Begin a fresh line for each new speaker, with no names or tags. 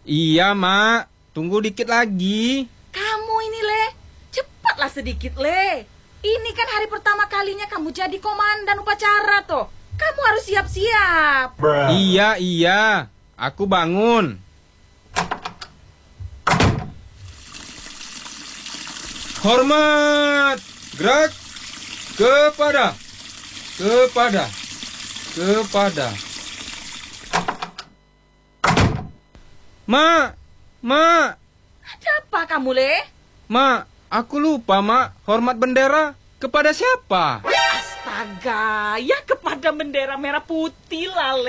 Iya, Mak. Tunggu dikit lagi.
Kamu ini, Le. Cepatlah sedikit, Le. Ini kan hari pertama kalinya kamu jadi komandan upacara, toh. Kamu harus siap-siap.
Iya. Aku bangun. Hormat. Gerak. Kepada. Mak.
Ada apa kamu, Le?
Mak, aku lupa, Mak. Hormat bendera kepada siapa?
Astaga, ya kepada bendera merah putih lah, Le.